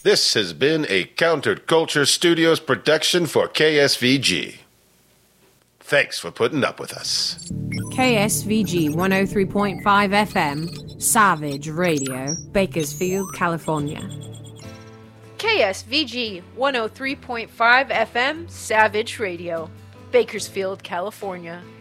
This has been a Counterculture Studios production for KSVG. Thanks for putting up with us. KSVG 103.5 FM, Savage Radio, Bakersfield, California. KSVG 103.5 FM, Savage Radio, Bakersfield, California.